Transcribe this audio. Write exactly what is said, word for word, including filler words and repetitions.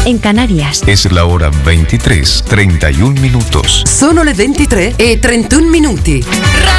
en Canarias. Es la hora veintitrés, treinta y un minutos. Sono le ventitré e trentuno minuti.